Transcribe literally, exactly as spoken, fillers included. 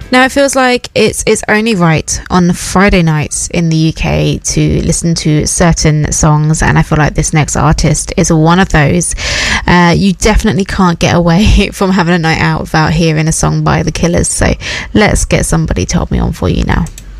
Now it feels like it's it's only right on Friday nights in the U K to listen to certain songs, and I feel like this next artist is one of those. Uh, you definitely can't get away from having a night out without hearing a song by The Killers, so let's get Somebody Told Me on for you now.